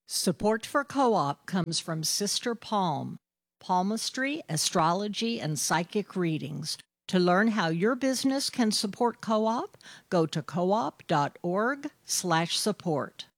Support for Co-op comes from Sister Palm, palmistry, astrology, and psychic readings. To learn how your business can support Co-op, go to coop.org/support.